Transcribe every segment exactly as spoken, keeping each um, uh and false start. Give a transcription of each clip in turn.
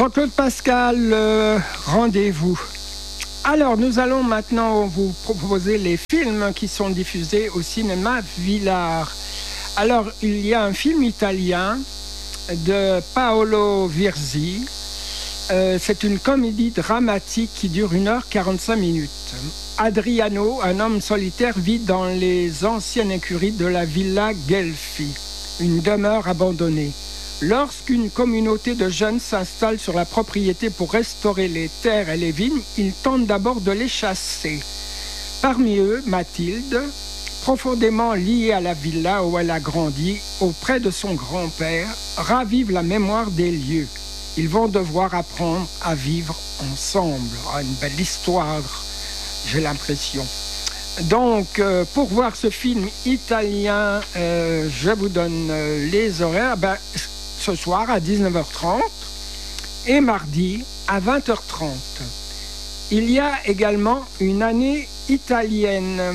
Jean-Claude Pascal, euh, rendez-vous. Alors, nous allons maintenant vous proposer les films qui sont diffusés au cinéma Villars. Alors, il y a un film italien de Paolo Virzi. Euh, c'est une comédie dramatique qui dure une heure quarante-cinq minutes. Adriano, un homme solitaire, vit dans les anciennes écuries de la Villa Guelfi, une demeure abandonnée. Lorsqu'une communauté de jeunes s'installe sur la propriété pour restaurer les terres et les vignes, ils tentent d'abord de les chasser. Parmi eux, Mathilde, profondément liée à la villa où elle a grandi, auprès de son grand-père, ravive la mémoire des lieux. Ils vont devoir apprendre à vivre ensemble. Ah, une belle histoire, j'ai l'impression. Donc, euh, pour voir ce film italien, euh, je vous donne euh, les horaires. Ben, ce soir à dix-neuf heures trente et mardi à vingt heures trente. Il y a également une année italienne.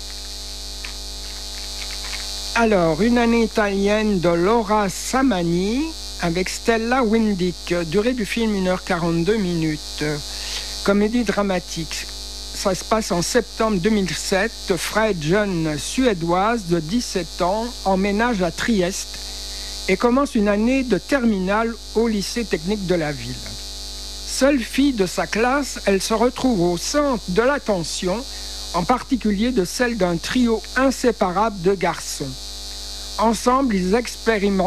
Alors, une année italienne de Laura Samani avec Stella Windick. Durée du film une heure quarante-deux minutes. Comédie dramatique. Ça se passe en septembre deux mille sept. Fred, jeune suédoise de dix-sept ans, emménage à Trieste et commence une année de terminale au lycée technique de la ville. Seule fille de sa classe, elle se retrouve au centre de l'attention, en particulier de celle d'un trio inséparable de garçons. Ensemble, ils expérimentent